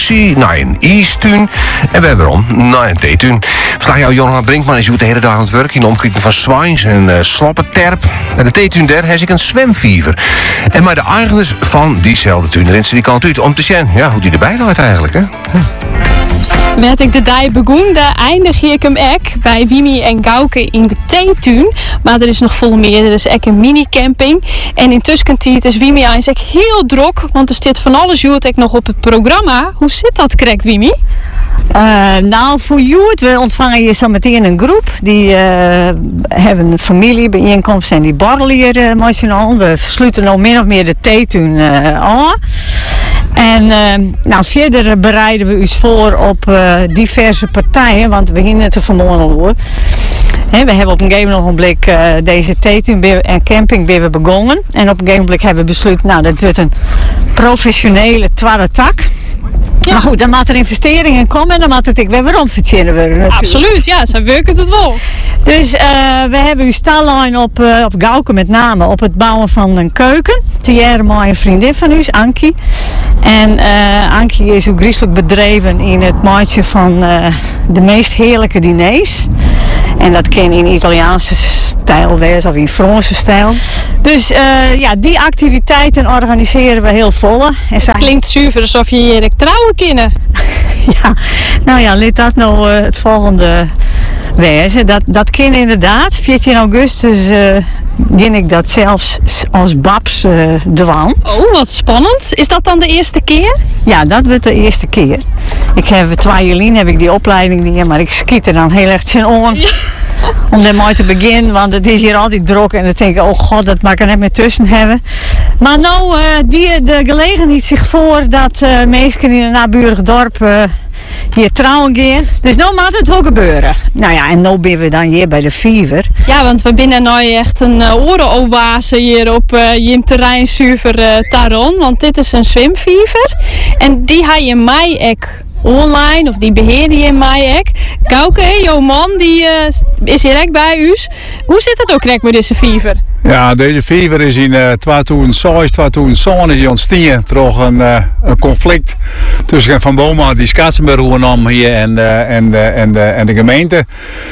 jacuzzi, naar een ijstuin en wederom naar een theetuin. Verslag jou Johan Brinkman is de hele dag aan het werk in de omgeving van Zwijns en Sloppenterp. Bij de theetuin daar heb ik een zwemfever. En maar de eigenaars van diezelfde tuin rent ze die kant uit om te zien hoe die erbij loopt eigenlijk, hè? Met ik de dag begon, daar eindig ik hem ek bij Wimi en Gauke in de theetuin. Maar er is nog veel meer, er is ek een mini-camping. En intussen is Wimi eens ek heel druk, want er zit van alles ook nog op het programma. Hoe zit dat correct, Wimi? Nou, voor jou, we ontvangen hier zo meteen een groep. Die hebben een familiebijeenkomst en die borrelen hier met z'n allen. We sluiten nou min of meer de theetuin aan. En nou, verder bereiden we ons voor op diverse partijen, want we gingen het er vanmorgen al hoor. We hebben op een gegeven ogenblik deze theetuin en camping weer begonnen. En op een gegeven moment hebben we besloten, nou dat wordt een professionele tweede tak. Ja. Maar goed, dan moet er investeringen komen en dan moet het ik weer waarom verzinnen worden natuurlijk. Absoluut, ja, zo werkt het wel. Dus we hebben uw stallijn op Gauke met name op het bouwen van een keuken. Een mooie vriendin van u, Ankie. En Ankie is ook griezelig bedreven in het maken van de meest heerlijke diners. En dat kan in Italiaanse stijl wezen of in Franse stijl. Dus ja, die activiteiten organiseren we heel volle. Klinkt zuiver alsof je hier trouwen kunnen. Ja, nou ja, laat dat nou het volgende wezen. Dat kan inderdaad. 14 augustus ging ik dat zelfs als babs doen. Oh, wat spannend. Is dat dan de eerste keer? Ja, dat wordt de eerste keer. Ik heb 2 jaar heb ik die opleiding niet, maar ik schiet er dan heel erg zin om. Ja. Om er mooi te beginnen, want het is hier altijd druk en dan denk ik, oh god, dat mag ik er net meer tussen hebben. Maar nou, de gelegenheid zich voor dat mensen in een naburig dorp hier trouwen gaan. Dus nou moet het wel gebeuren. Nou ja, en nu ben we dan hier bij de Fever. Ja, want we binnen nu echt een orenoase hier op je terrein Zuiver Taron. Want dit is een zwemfever. En die ga je in mei online, of die beheer je in mei. Gauke, jouw man, die is hier echt bij u. Hoe zit het ook direct met deze fever? Ja, deze fever is in 2006, 2007 is ontstaan door een conflict tussen Van Boma, die Skatsenbureau nam hier en de gemeente.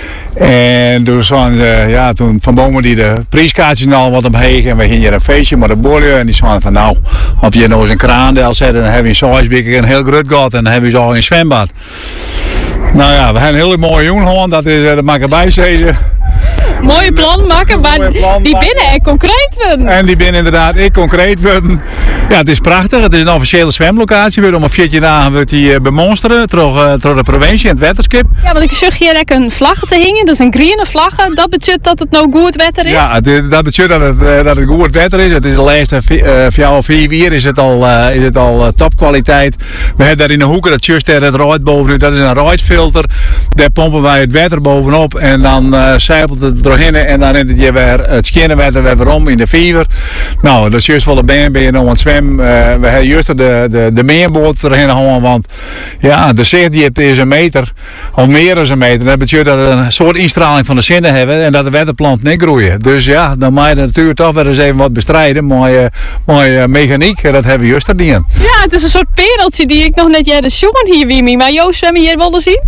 En dus toen Van Bomen die de prijskaartjes al wat omheen en we gingen hier een feestje met de boeren en die zeiden van nou, of je nou eens een kraandel zet, dan hebben we in 6 weken een heel groot gehad en dan hebben we zo een zwembad. Nou ja, we hebben een hele mooie jongen, dat mag erbij zeggen. Mooie plan maken, maar die binnen echt concreet worden. En die binnen inderdaad echt concreet worden. Ja, het is prachtig. Het is een officiële zwemlocatie. Weer om een 14 dagen wordt die bemonsteren door de provincie en het wetenschap. Ja, want ik zag hier een vlag te hingen. Dat is een groene vlag. Dat betekent dat het nou goed wetter is? Ja, dat betekent dat het goed wetter is. Het is de laatste 4 uur is het al topkwaliteit. We hebben daar in de hoeken dat just het ruit bovenuit. Dat is een ruitfilter. Daar pompen wij het water bovenop en dan zijpelt het doorheen en dan is het hier weer het skinnenwetter weer om in de fever. Nou, dat is juist wel de ben je nog aan het zwemmen. We hebben juist de meerboot erheen gehouden, want ja, de zicht die het is een meter, al meer dan een meter. Dat betekent dat we een soort instraling van de zinnen hebben en dat de waterplanten niet groeien. Dus ja, dan moet je natuurlijk toch weer eens even wat bestrijden. Mooie mechaniek, dat hebben we juist erin. Ja, het is een soort pereltje die ik nog net de jongen hier, Wimi. Maar Joost, zwemmen hier willen zien?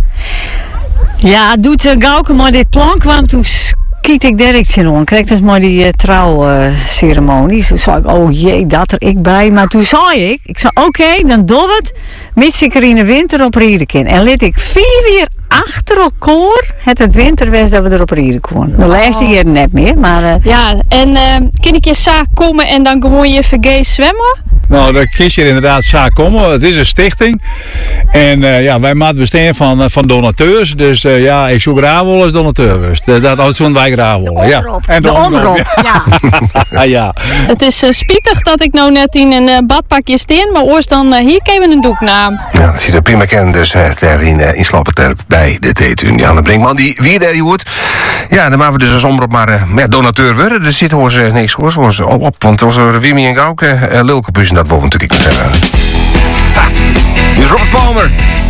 Ja, doet Gauke maar dit plan kwam toen kiet ik direct zin om. Krijg dus maar die trouwceremonie. Toen zei ik, oh jee, dat er ik bij. Maar toen zei ik zei oké, dan doe het. Mits ik er in de winter op rieden kan. En liet ik 4 uur achter elkaar het winter was dat we erop rieden konden. De laatste jaar net meer, maar... Ja, en kan ik je zaak komen en dan gewoon je vergeet zwemmen? Nou, dan kies je inderdaad zaak komen. Het is een stichting. En ja, wij maken bestaan van donateurs. Dus ja, ik zoek graag wel als donateur. Dat houdt zo'n wij graag wel. Ja. En de omroep. Ja. Ja. Het is spietig dat ik nou net in een badpakje steen, maar eerst dan hier komen een doeknaam. Ja, dat ziet er prima kennen. Dus daar in Sloppenterp bij de theetuin. Janne Brinkman, die wie daar hoort. Ja, dan maken we dus als omroep maar donateur worden. Dus zit hoor ze niks hoor ze op. Want onze Wimi en Gauke, Lulkebussen, dat wil natuurlijk niet zeggen. Dit is Robert Palmer.